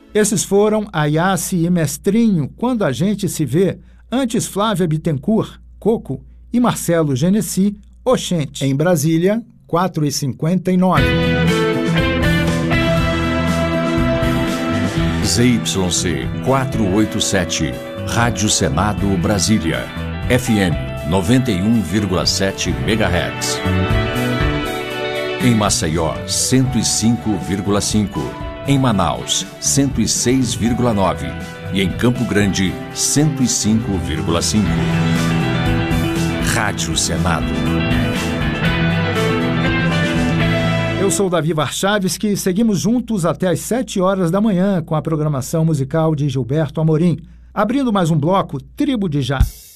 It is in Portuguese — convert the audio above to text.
Esses foram Ayassi e Mestrinho, Quando a Gente se Vê, antes Flávia Bittencourt, Coco, e Marcelo Genesi, Oxente. Em Brasília, 4h59. ZYC 487, Rádio Senado Brasília, FM 91,7 MHz. Em Maceió, 105,5. Em Manaus, 106,9. E em Campo Grande, 105,5. Rádio Senado. Eu sou Davi Warchavski e seguimos juntos até às 7 horas da manhã com a programação musical de Gilberto Amorim. Abrindo mais um bloco, Tribo de Já.